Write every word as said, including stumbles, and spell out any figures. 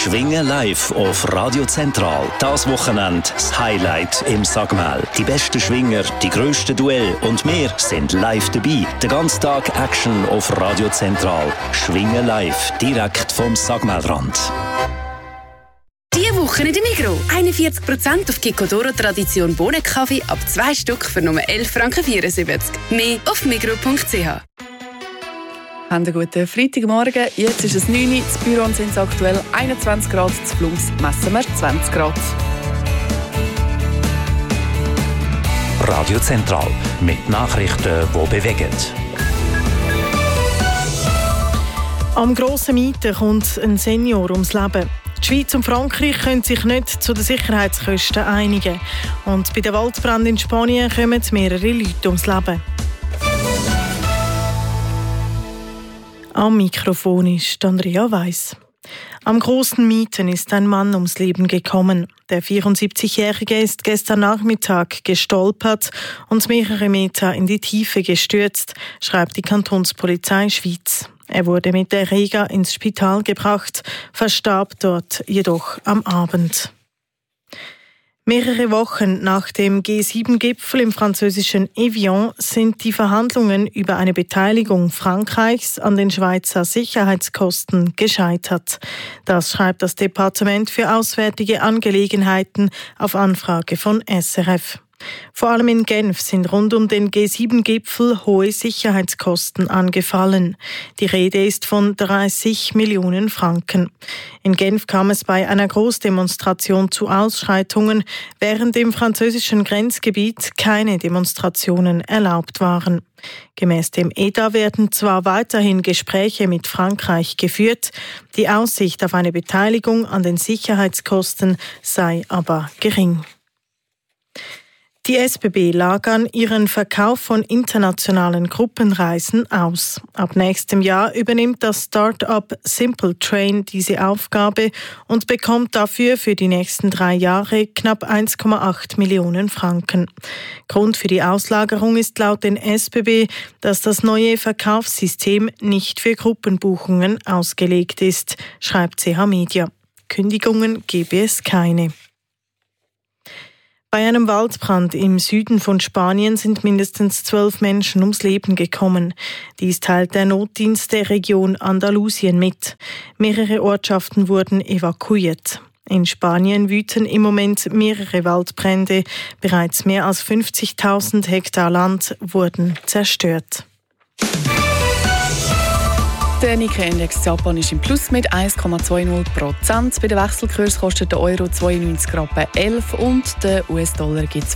Schwingen live auf Radio Zentral. Das Wochenende das Highlight im Sagmel. Die besten Schwinger, die grössten Duelle und wir sind live dabei. Den ganzen Tag Action auf Radio Zentral. Schwingen live, direkt vom Sagmelrand. Diese Woche in der Migros. einundvierzig Prozent auf Kikkodoro Tradition Bohnenkaffee ab zwei Stück für nur elf Franken vierundsiebzig. Mehr auf migros punkt c h. Haben einen guten Freitagmorgen. Jetzt ist es neun Uhr. Das Büro sind es aktuell einundzwanzig Grad. Zu Flums messen wir zwanzig Grad. Radio Zentral mit Nachrichten, die bewegen. Am grossen Mieten kommt ein Senior ums Leben. Die Schweiz und Frankreich können sich nicht zu den Sicherheitskosten einigen. Und bei den Waldbränden in Spanien kommen mehrere Leute ums Leben. Am Mikrofon ist Andrea Weiss. Am grossen Mieten ist ein Mann ums Leben gekommen. Der vierundsiebzigjährige ist gestern Nachmittag gestolpert und mehrere Meter in die Tiefe gestürzt, schreibt die Kantonspolizei Schweiz. Er wurde mit der Erreger ins Spital gebracht, verstarb dort jedoch am Abend. Mehrere Wochen nach dem G sieben Gipfel im französischen Evian sind die Verhandlungen über eine Beteiligung Frankreichs an den Schweizer Sicherheitskosten gescheitert. Das schreibt das Departement für Auswärtige Angelegenheiten auf Anfrage von S R F. Vor allem in Genf sind rund um den G sieben Gipfel hohe Sicherheitskosten angefallen. Die Rede ist von dreißig Millionen Franken. In Genf kam es bei einer Großdemonstration zu Ausschreitungen, während im französischen Grenzgebiet keine Demonstrationen erlaubt waren. Gemäß dem E D A werden zwar weiterhin Gespräche mit Frankreich geführt, die Aussicht auf eine Beteiligung an den Sicherheitskosten sei aber gering. Die S B B lagern ihren Verkauf von internationalen Gruppenreisen aus. Ab nächstem Jahr übernimmt das Start-up Simple Train diese Aufgabe und bekommt dafür für die nächsten drei Jahre knapp eins Komma acht Millionen Franken. Grund für die Auslagerung ist laut den S B B, dass das neue Verkaufssystem nicht für Gruppenbuchungen ausgelegt ist, schreibt C H Media. Kündigungen gebe es keine. Bei einem Waldbrand im Süden von Spanien sind mindestens zwölf Menschen ums Leben gekommen. Dies teilt der Notdienst der Region Andalusien mit. Mehrere Ortschaften wurden evakuiert. In Spanien wüten im Moment mehrere Waldbrände. Bereits mehr als fünfzigtausend Hektar Land wurden zerstört. Der Nikkei-Index Japan ist im Plus mit eins Komma zwanzig Prozent. Bei den Wechselkurs kostet der Euro zweiundneunzig Rappen elf und der U S-Dollar gibt es